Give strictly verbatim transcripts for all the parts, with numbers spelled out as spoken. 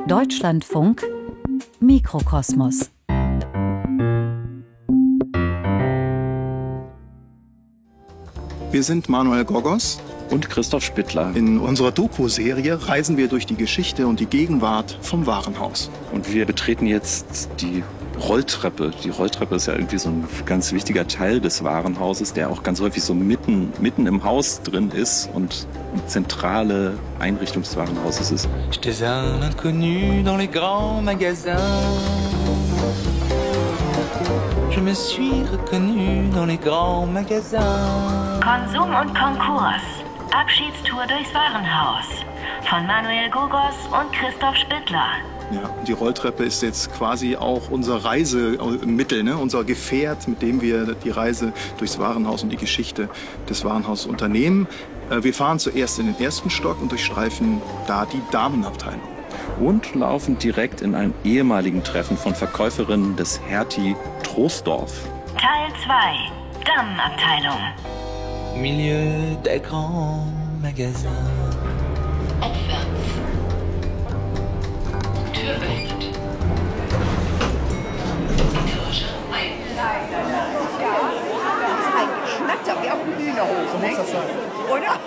Deutschlandfunk Mikrokosmos. Wir sind Manuel Gogos und Christoph Spittler. In unserer Doku-Serie reisen wir durch die Geschichte und die Gegenwart vom Warenhaus. Und wir betreten jetzt die Rolltreppe. Die Rolltreppe ist ja irgendwie so ein ganz wichtiger Teil des Warenhauses, der auch ganz häufig so mitten, mitten im Haus drin ist und eine zentrale Einrichtung des Warenhauses ist. J'étais un inconnu dans les grands magasins. Je me suis reconnu dans les grands magasins. Konsum und Konkurs. Abschiedstour durchs Warenhaus. Von Manuel Gogos und Christoph Spittler. Ja, die Rolltreppe ist jetzt quasi auch unser Reisemittel, ne? Unser Gefährt, mit dem wir die Reise durchs Warenhaus und die Geschichte des Warenhauses unternehmen. Wir fahren zuerst in den ersten Stock und durchstreifen da die Damenabteilung. Und laufen direkt in einem ehemaligen Treffen von Verkäuferinnen des Hertie Troisdorf. Teil zwei. Damenabteilung. Au milieu des grands magasins. Tür öffnet. Ein Schnatter wie auf dem Hühnerhof, so muss das sein. Oder?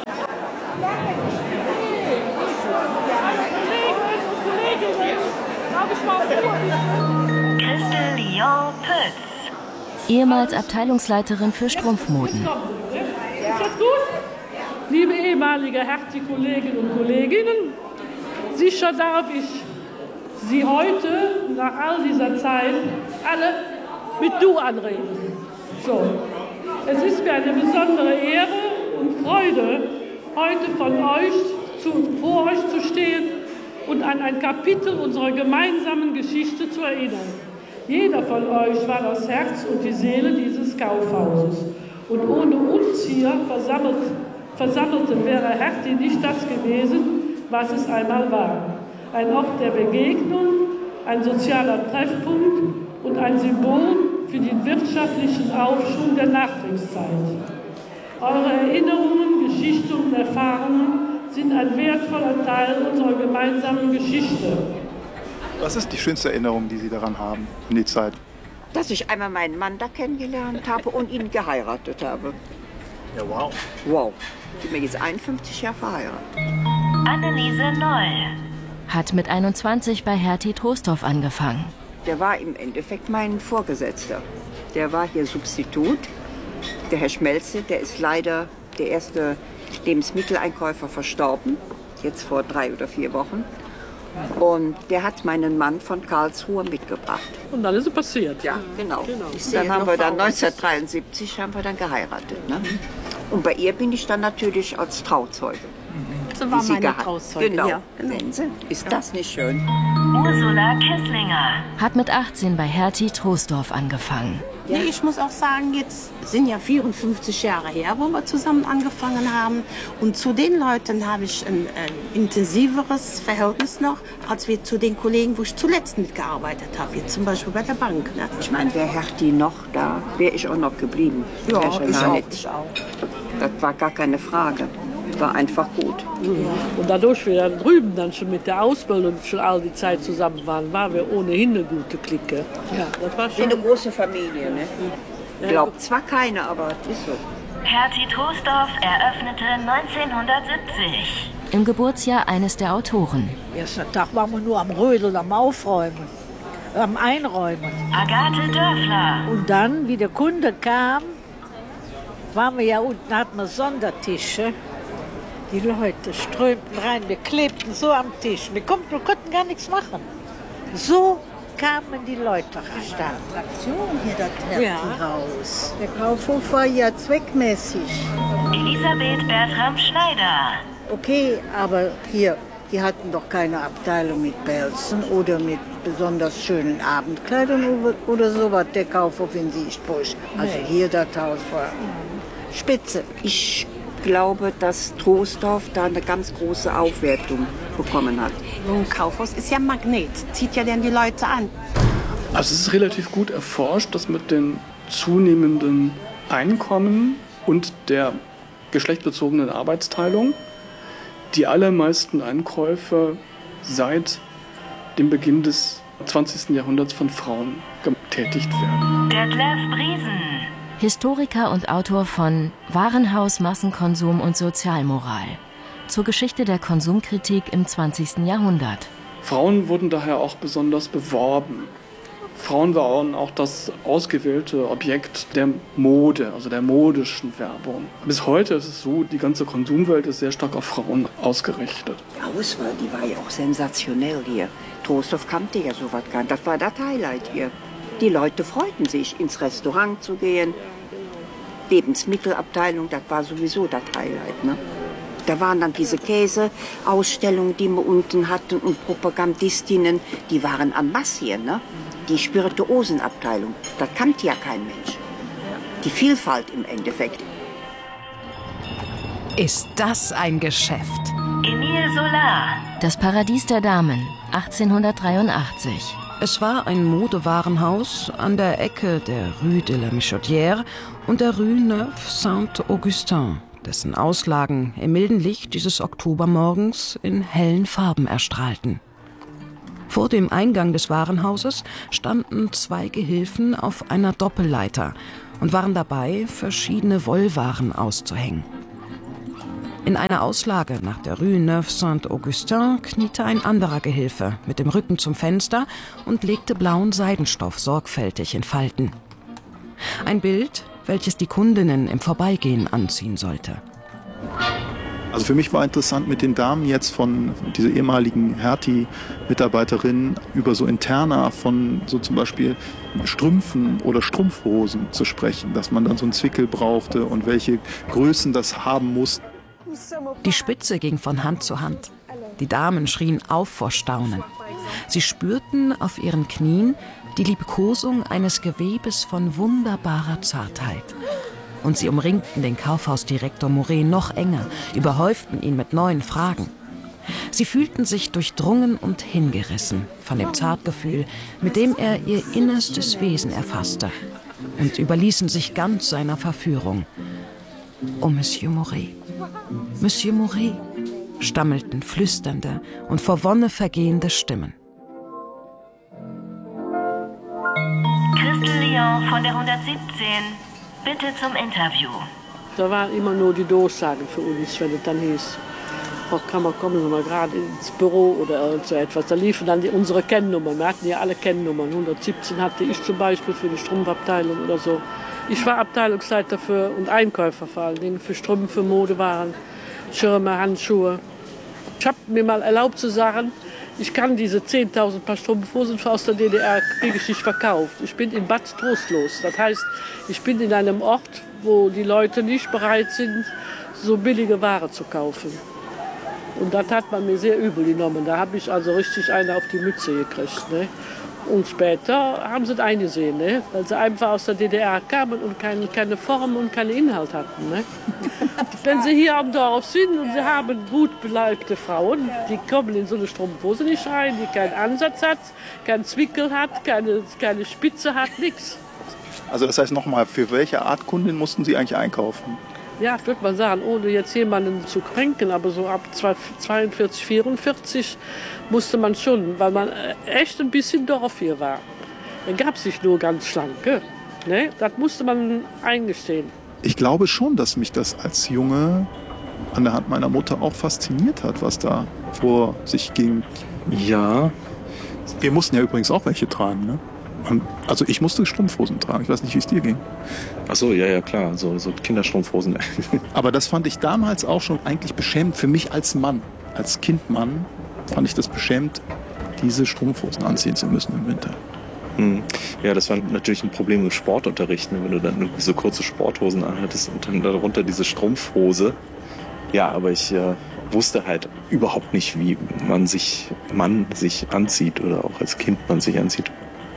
Christel Lyon Pütz. Ehemals Abteilungsleiterin für Strumpfmoden. Ist das gut? Liebe ehemalige Hertie-Kolleginnen und Kollegen, sicher darf ich Sie heute, nach all dieser Zeit, alle mit Du anreden. So. Es ist mir eine besondere Ehre und Freude, heute von euch zu, vor euch zu stehen und an ein Kapitel unserer gemeinsamen Geschichte zu erinnern. Jeder von euch war das Herz und die Seele dieses Kaufhauses. Und ohne uns hier versammelt, Versammelten wäre Hertie nicht das gewesen, was es einmal war. Ein Ort der Begegnung, ein sozialer Treffpunkt und ein Symbol für den wirtschaftlichen Aufschwung der Nachkriegszeit. Eure Erinnerungen, Geschichten und Erfahrungen sind ein wertvoller Teil unserer gemeinsamen Geschichte. Was ist die schönste Erinnerung, die Sie daran haben, in die Zeit? Dass ich einmal meinen Mann da kennengelernt habe und ihn geheiratet habe. Ja, wow. Wow. Ich bin jetzt einundfünfzig Jahre verheiratet. Anneliese Noll. Hat mit einundzwanzig bei Hertie Troisdorf angefangen. Der war im Endeffekt mein Vorgesetzter. Der war hier Substitut. Der Herr Schmelze, der ist leider der erste Lebensmitteleinkäufer verstorben. Jetzt vor drei oder vier Wochen. Und der hat meinen Mann von Karlsruhe mitgebracht. Und dann ist es passiert. Ja, genau. genau. Dann haben wir dann neunzehnhundertdreiundsiebzig haben wir dann geheiratet. Ne? Und bei ihr bin ich dann natürlich als Trauzeuge. So war meine geha- Trauzeuge. Genau. Ja, genau. Sehen Sie? Ist das nicht schön? Ursula Kisslinger. Hat mit achtzehn bei Hertie Troisdorf angefangen. Nee, ich muss auch sagen, jetzt sind ja vierundfünfzig Jahre her, wo wir zusammen angefangen haben. Und zu den Leuten habe ich ein, ein intensiveres Verhältnis noch, als wir zu den Kollegen, wo ich zuletzt mitgearbeitet habe. Jetzt zum Beispiel bei der Bank. Ne? Ich meine, wäre Hertie noch da, wäre ich auch noch geblieben. Ja, Wär schon ich gar auch, nicht. ich auch. Das war gar keine Frage. War einfach gut. Und dadurch wir dann drüben dann schon mit der Ausbildung schon all die Zeit zusammen waren, waren wir ohnehin eine gute Clique. Ja, das war Wie schon. eine große Familie, ne? Glaubt zwar keiner, aber ist so. Hertie Troisdorf eröffnete neunzehnhundertsiebzig. Im Geburtsjahr eines der Autoren. Erster Tag waren wir nur am Rödeln, am Aufräumen, am Einräumen. Agathe Dörfler. Und dann, wie der Kunde kam, waren wir ja unten, hatten wir Sondertische. Die Leute strömten rein, wir klebten so am Tisch. Wir, konnten, wir konnten gar nichts machen. So kamen die Leute rein. Aktion hier, das Herrenhaus. Ja. Der Kaufhof war ja zweckmäßig. Elisabeth Bertram Schneider. Okay, aber hier, die hatten doch keine Abteilung mit Pelzen oder mit besonders schönen Abendkleidern oder sowas, der Kaufhof in Siegburg. Also hier das Haus war spitze. Ich glaube, dass Troisdorf da eine ganz große Aufwertung bekommen hat. So ein Kaufhaus ist ja Magnet, zieht ja dann die Leute an. Also es ist relativ gut erforscht, dass mit den zunehmenden Einkommen und der geschlechtsbezogenen Arbeitsteilung die allermeisten Einkäufer seit dem Beginn des zwanzigsten Jahrhunderts von Frauen getätigt werden. Detlef Briesen. Historiker und Autor von Warenhaus, Massenkonsum und Sozialmoral. Zur Geschichte der Konsumkritik im zwanzigsten Jahrhundert. Frauen wurden daher auch besonders beworben. Frauen waren auch das ausgewählte Objekt der Mode, also der modischen Werbung. Bis heute ist es so, die ganze Konsumwelt ist sehr stark auf Frauen ausgerichtet. Die Auswahl, die war ja auch sensationell hier. Trostorf kannte ja sowas gar nicht. Das war das Highlight hier. Die Leute freuten sich, ins Restaurant zu gehen. Lebensmittelabteilung, das war sowieso das Highlight, ne? Da waren dann diese Käseausstellungen, die wir unten hatten, und Propagandistinnen, die waren en masse hier, ne? Die Spirituosenabteilung, das kannte ja kein Mensch. Die Vielfalt im Endeffekt. Ist das ein Geschäft? Emile Solar. Das Paradies der Damen, achtzehnhundertdreiundachtzig. Es war ein Modewarenhaus an der Ecke der Rue de la Michodière und der Rue Neuf Saint-Augustin, dessen Auslagen im milden Licht dieses Oktobermorgens in hellen Farben erstrahlten. Vor dem Eingang des Warenhauses standen zwei Gehilfen auf einer Doppelleiter und waren dabei, verschiedene Wollwaren auszuhängen. In einer Auslage nach der Rue Neuf Saint-Augustin kniete ein anderer Gehilfe mit dem Rücken zum Fenster und legte blauen Seidenstoff sorgfältig in Falten. Ein Bild, welches die Kundinnen im Vorbeigehen anziehen sollte. Also für mich war interessant, mit den Damen jetzt von dieser ehemaligen Hertie-Mitarbeiterin über so Interna von so zum Beispiel Strümpfen oder Strumpfhosen zu sprechen, dass man dann so einen Zwickel brauchte und welche Größen das haben muss. Die Spitze ging von Hand zu Hand. Die Damen schrien auf vor Staunen. Sie spürten auf ihren Knien die Liebkosung eines Gewebes von wunderbarer Zartheit. Und sie umringten den Kaufhausdirektor Mouret noch enger, überhäuften ihn mit neuen Fragen. Sie fühlten sich durchdrungen und hingerissen von dem Zartgefühl, mit dem er ihr innerstes Wesen erfasste, und überließen sich ganz seiner Verführung. Oh, Monsieur Mouret, Monsieur Mouret, stammelten flüsternde und vor Wonne vergehende Stimmen. Christel Leon von der hundertsiebzehn. Bitte zum Interview. Da waren immer nur die Durchsagen für uns, wenn es dann hieß, Frau Kammer, kommen Sie mal gerade ins Büro oder irgend so etwas. Da liefen dann die, unsere Kennnummern. Wir hatten ja alle Kennnummern. hundertsiebzehn hatte ich zum Beispiel für die Strumpfabteilung oder so. Ich war Abteilungsleiter für und Einkäufer vor allen Dingen für Strümpfe, Modewaren, Schirme, Handschuhe. Ich habe mir mal erlaubt zu sagen, ich kann diese zehntausend Paar Strumpfhosen aus der D D R kriege ich nicht verkauft. Ich bin in Bad Trostlos. Das heißt, ich bin in einem Ort, wo die Leute nicht bereit sind, so billige Ware zu kaufen. Und das hat man mir sehr übel genommen. Da habe ich also richtig eine auf die Mütze gekriegt. Ne? Und später haben sie es eingesehen, ne? Weil sie einfach aus der D D R kamen und keine, keine Form und keinen Inhalt hatten. Ne? Wenn sie hier am Dorf sind und sie haben gut beleibte Frauen, die kommen in so eine Strumpfhose nicht rein, die keinen Ansatz hat, keinen Zwickel hat, keine, keine Spitze hat, nichts. Also das heißt nochmal, für welche Art Kundin mussten Sie eigentlich einkaufen? Ja, ich würde mal sagen, ohne jetzt jemanden zu kränken, aber so ab zweiundvierzig, vierundvierzig musste man schon, weil man echt ein bisschen Dorf hier war. Da gab es nicht nur ganz Schlanke, ne? Das musste man eingestehen. Ich glaube schon, dass mich das als Junge an der Hand meiner Mutter auch fasziniert hat, was da vor sich ging. Ja. Wir mussten ja übrigens auch welche tragen, ne? Und also ich musste Strumpfhosen tragen. Ich weiß nicht, wie es dir ging. Ach so, ja, ja, klar. So, so Kinderstrumpfhosen. Aber das fand ich damals auch schon eigentlich beschämend. Für mich als Mann, als Kindmann, fand ich das beschämend, diese Strumpfhosen anziehen zu müssen im Winter. Hm. Ja, das war natürlich ein Problem im Sportunterricht, ne? Wenn du dann so kurze Sporthosen anhattest und dann darunter diese Strumpfhose. Ja, aber ich äh, wusste halt überhaupt nicht, wie man sich, Mann sich anzieht oder auch als Kind man sich anzieht.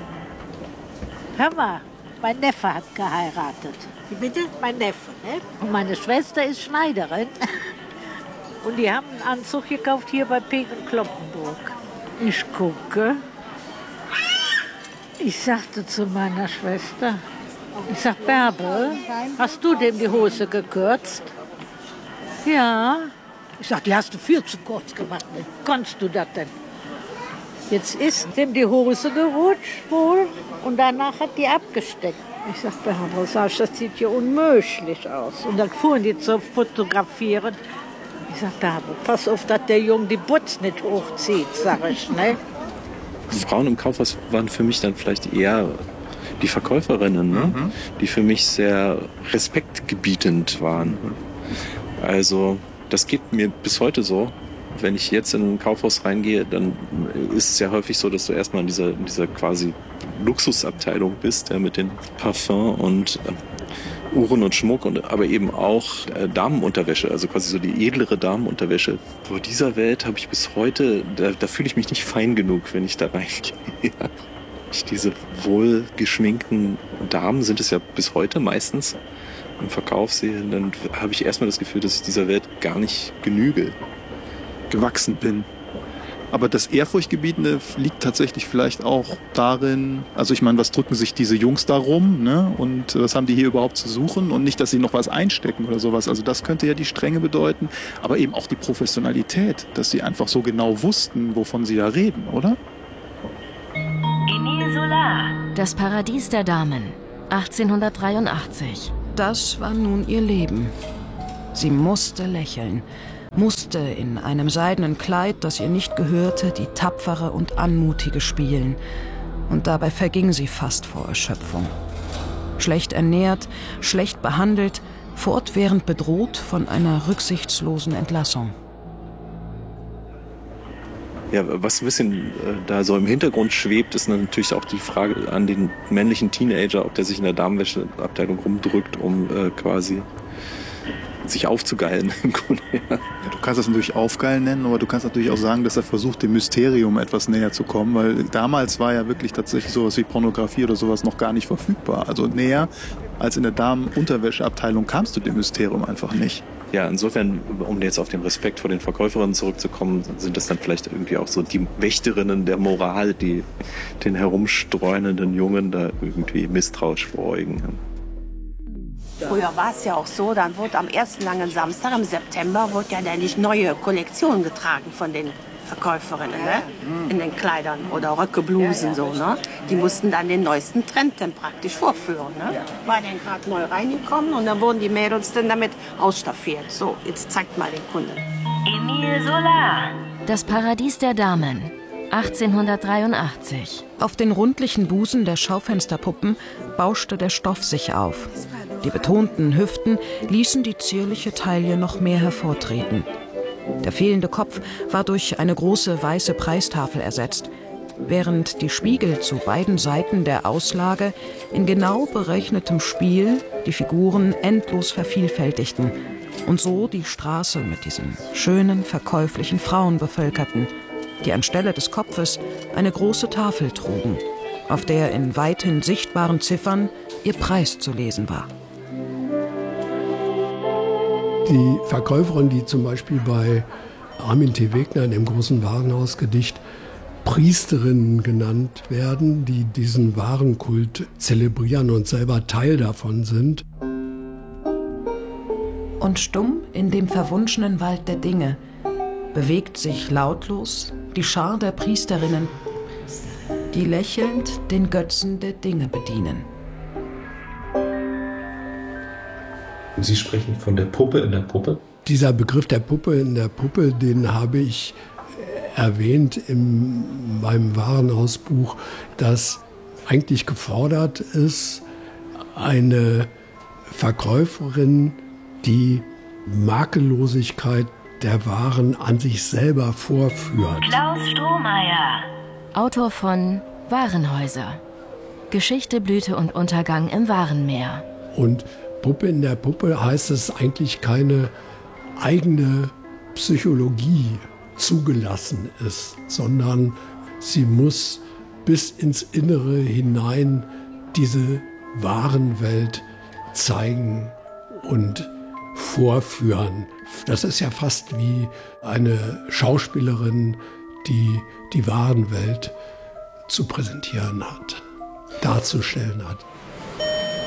Hör mal, mein Neffe hat geheiratet. Wie bitte? Mein Neffe, ne? Und meine Schwester ist Schneiderin. Und die haben einen Anzug gekauft hier bei Pegen Kloppenburg. Ich gucke. Ich sagte zu meiner Schwester, ich sag, Bärbel, hast du dem die Hose gekürzt? Ja. Ich sag, die hast du viel zu kurz gemacht. Wie konntest du das denn? Jetzt ist dem die Hose gerutscht wohl und danach hat die abgesteckt. Ich sagte, Herr Rosage, das sieht ja unmöglich aus. Und dann fuhren die zu fotografieren. Ich sagte, aber pass auf, dass der Junge die Butz nicht hochzieht, sag ich, ne? Frauen im Kaufhaus waren für mich dann vielleicht eher die Verkäuferinnen, ne? Mhm. Die für mich sehr respektgebietend waren. Also das geht mir bis heute so. Wenn ich jetzt in ein Kaufhaus reingehe, dann ist es ja häufig so, dass du erstmal in dieser, in dieser quasi Luxusabteilung bist, ja, mit den Parfum und äh, Uhren und Schmuck, und aber eben auch äh, Damenunterwäsche, also quasi so die edlere Damenunterwäsche. Vor dieser Welt habe ich bis heute, da, da fühle ich mich nicht fein genug, wenn ich da reingehe. Ich diese wohlgeschminkten Damen, sind es ja bis heute meistens, im Verkauf sehe, dann habe ich erstmal das Gefühl, dass ich dieser Welt gar nicht genüge. Gewachsen bin. Aber das Ehrfurchtgebietende liegt tatsächlich vielleicht auch darin, also ich meine, was drücken sich diese Jungs da rum, ne? Und was haben die hier überhaupt zu suchen? Und nicht, dass sie noch was einstecken oder sowas. Also das könnte ja die Strenge bedeuten, aber eben auch die Professionalität, dass sie einfach so genau wussten, wovon sie da reden, oder? Emile Solar. Das Paradies der Damen, achtzehnhundertdreiundachtzig. Das war nun ihr Leben. Sie musste lächeln. Musste in einem seidenen Kleid, das ihr nicht gehörte, die tapfere und anmutige spielen. Und dabei verging sie fast vor Erschöpfung. Schlecht ernährt, schlecht behandelt, fortwährend bedroht von einer rücksichtslosen Entlassung. Ja, was ein bisschen äh, da so im Hintergrund schwebt, ist natürlich auch die Frage an den männlichen Teenager, ob der sich in der Damenwäscheabteilung rumdrückt, um äh, quasi sich aufzugeilen im Grunde. Ja. Ja, du kannst das natürlich aufgeilen nennen, aber du kannst natürlich auch sagen, dass er versucht, dem Mysterium etwas näher zu kommen, weil damals war ja wirklich tatsächlich sowas wie Pornografie oder sowas noch gar nicht verfügbar. Also näher als in der Damenunterwäscheabteilung kamst du dem Mysterium einfach nicht. Ja, insofern, um jetzt auf den Respekt vor den Verkäuferinnen zurückzukommen, sind das dann vielleicht irgendwie auch so die Wächterinnen der Moral, die den herumstreunenden Jungen da irgendwie misstrauisch beäugen. Früher war es ja auch so, dann wurde am ersten langen Samstag im September wurde ja dann die neue Kollektion getragen von den Verkäuferinnen, ne? In den Kleidern oder Röcke, Blusen, so, ne? Die mussten dann den neuesten Trend dann praktisch vorführen, ne? War dann gerade neu reingekommen und dann wurden die Mädels dann damit ausstaffiert. So, jetzt zeigt mal den Kunden. Emile Solar. Das Paradies der Damen, achtzehnhundertdreiundachtzig. Auf den rundlichen Busen der Schaufensterpuppen bauschte der Stoff sich auf. Die betonten Hüften ließen die zierliche Taille noch mehr hervortreten. Der fehlende Kopf war durch eine große weiße Preistafel ersetzt, während die Spiegel zu beiden Seiten der Auslage in genau berechnetem Spiel die Figuren endlos vervielfältigten und so die Straße mit diesen schönen, verkäuflichen Frauen bevölkerten, die anstelle des Kopfes eine große Tafel trugen, auf der in weithin sichtbaren Ziffern ihr Preis zu lesen war. Die Verkäuferin, die zum Beispiel bei Armin T. Wegner in dem großen Warenhausgedicht Priesterinnen genannt werden, die diesen Warenkult zelebrieren und selber Teil davon sind. Und stumm in dem verwunschenen Wald der Dinge bewegt sich lautlos die Schar der Priesterinnen, die lächelnd den Götzen der Dinge bedienen. Sie sprechen von der Puppe in der Puppe? Dieser Begriff der Puppe in der Puppe, den habe ich erwähnt in meinem Warenhausbuch, das eigentlich gefordert ist, eine Verkäuferin, die Makellosigkeit der Waren an sich selber vorführt. Klaus Strohmeier. Autor von Warenhäuser. Geschichte, Blüte und Untergang im Warenmeer. Und Puppe in der Puppe heißt es eigentlich keine eigene Psychologie zugelassen ist, sondern sie muss bis ins Innere hinein diese Warenwelt zeigen und vorführen. Das ist ja fast wie eine Schauspielerin, die die Warenwelt zu präsentieren hat, darzustellen hat.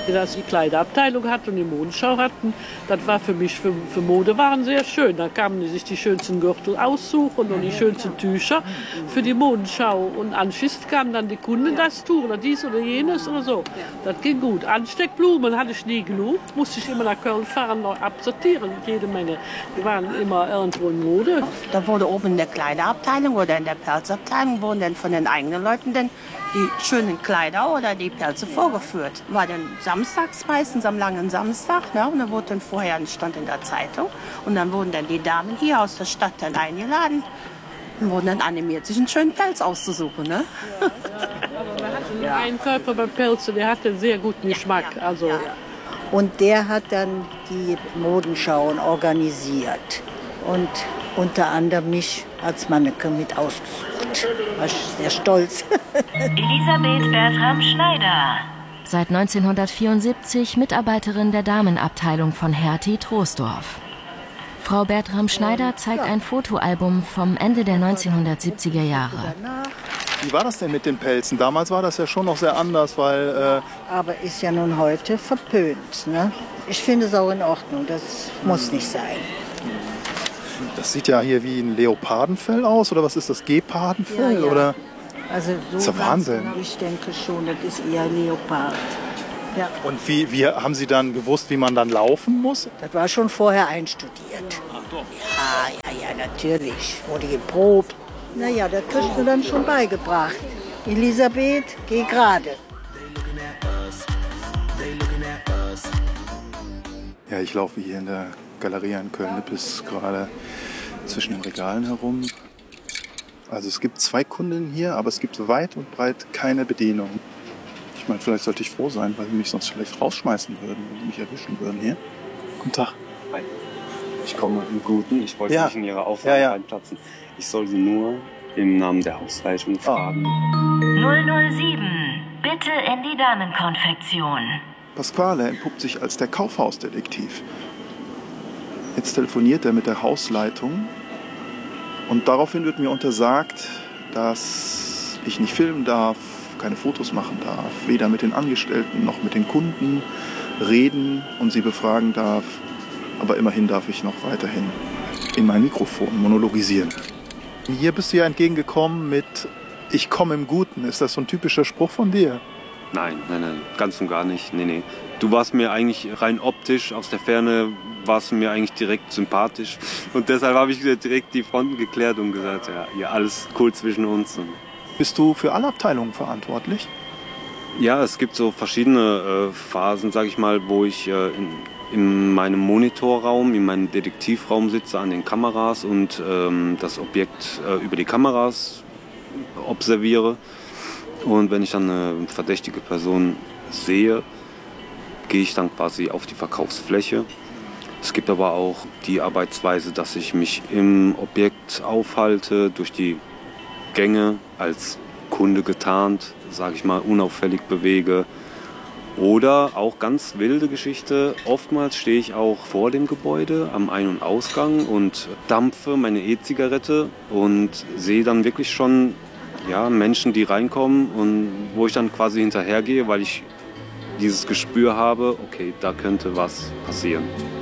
der das die Kleiderabteilung hat und die Modenschau hatten. Das war für mich, für, für Modewaren sehr schön. Da kamen die sich die schönsten Gürtel aussuchen und die schönsten Tücher für die Modenschau. Und anschließend kamen dann die Kunden das tun oder dies oder jenes oder so. Das ging gut. Ansteckblumen hatte ich nie genug. Musste ich immer nach Köln fahren, noch absortieren. Jede Menge. Die waren immer irgendwo in Mode. Da wurde oben in der Kleiderabteilung oder in der Pelzabteilung wurden dann von den eigenen Leuten dann die schönen Kleider oder die Pelze vorgeführt. War dann samstags meistens am langen Samstag, ne? Und da wurde dann vorher ein Stand in der Zeitung und dann wurden dann die Damen hier aus der Stadt dann eingeladen und wurden dann animiert, sich einen schönen Pelz auszusuchen, ne? Ja, ja. Aber wir hatten ja. einen Käufer beim Pelze, der hatte einen sehr guten Geschmack. Also ja. Und der hat dann die Modenschauen organisiert und unter anderem mich als Mannequin mit ausgesucht. War ich sehr stolz. Elisabeth Bertram Schneider. Seit neunzehnhundertvierundsiebzig Mitarbeiterin der Damenabteilung von Hertie Troisdorf. Frau Bertram Schneider zeigt ein Fotoalbum vom Ende der neunzehnhundertsiebziger Jahre. Wie war das denn mit den Pelzen? Damals war das ja schon noch sehr anders, weil... Äh Aber ist ja nun heute verpönt, ne? Ich finde es auch in Ordnung, das muss nicht sein. Das sieht ja hier wie ein Leopardenfell aus, oder was ist das, Gepardenfell? Ja, ja. Oder? Also so das ist ja Wahnsinn. Ich denke schon, das ist eher Leopard. Ja. Und wie, wie haben Sie dann gewusst, wie man dann laufen muss? Das war schon vorher einstudiert. Ach doch. Ja, ja, ja, natürlich. Wurde geprobt. Naja, das kriegst du dann schon beigebracht. Elisabeth, geh gerade. Ja, ich laufe hier in der Galeria in Köln-Nippes gerade zwischen den Regalen herum. Also es gibt zwei Kunden hier, aber es gibt weit und breit keine Bedienung. Ich meine, vielleicht sollte ich froh sein, weil sie mich sonst vielleicht rausschmeißen würden, wenn sie mich erwischen würden hier. Guten Tag. Hi. Ich komme im Guten. Ich wollte ja. nicht in Ihre Aufnahme ja, ja. reinplatzen. Ich soll Sie nur im Namen der Hausleitung fragen. null null sieben. Bitte in die Damenkonfektion. Pasquale entpuppt sich als der Kaufhausdetektiv. Jetzt telefoniert er mit der Hausleitung und daraufhin wird mir untersagt, dass ich nicht filmen darf, keine Fotos machen darf, weder mit den Angestellten noch mit den Kunden reden und sie befragen darf. Aber immerhin darf ich noch weiterhin in mein Mikrofon monologisieren. Hier bist du ja entgegengekommen mit "Ich komme im Guten". Ist das so ein typischer Spruch von dir? Nein, nein, nein, ganz und gar nicht. Nee, nee. Du warst mir eigentlich rein optisch, aus der Ferne warst du mir eigentlich direkt sympathisch. Und deshalb habe ich direkt die Fronten geklärt und gesagt, ja, ja, alles cool zwischen uns. Bist du für alle Abteilungen verantwortlich? Ja, es gibt so verschiedene äh, Phasen, sage ich mal, wo ich äh, in, in meinem Monitorraum, in meinem Detektivraum sitze an den Kameras und ähm, das Objekt äh, über die Kameras observiere. Und wenn ich dann eine verdächtige Person sehe, gehe ich dann quasi auf die Verkaufsfläche. Es gibt aber auch die Arbeitsweise, dass ich mich im Objekt aufhalte, durch die Gänge als Kunde getarnt, sage ich mal, unauffällig bewege. Oder auch ganz wilde Geschichte, oftmals stehe ich auch vor dem Gebäude am Ein- und Ausgang und dampfe meine E-Zigarette und sehe dann wirklich schon ja, Menschen, die reinkommen und wo ich dann quasi hinterhergehe, weil ich dieses Gespür habe, okay, da könnte was passieren.